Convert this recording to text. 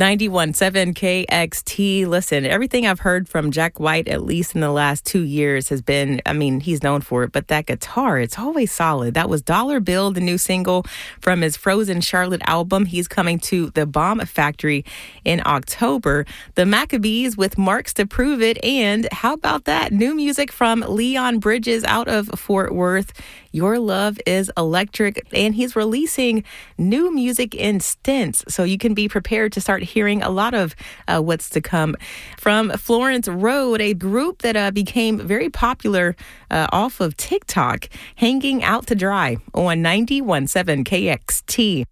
91.7 KXT. Listen, everything I've heard from Jack White, at least in the last 2 years, has been, he's known for it, but that guitar, it's always solid. That was Dollar Bill, the new single from his Frozen Charlotte album. He's coming to the Bomb Factory in October. The Maccabees with Marks to Prove It. And how about that? New music from Leon Bridges out of Fort Worth. Your Love is Electric. And he's releasing new music in stints, so you can be prepared to start hearing a lot of what's to come. From Florence Road, a group that became very popular off of TikTok, Hanging Out to Dry on 91.7 KXT.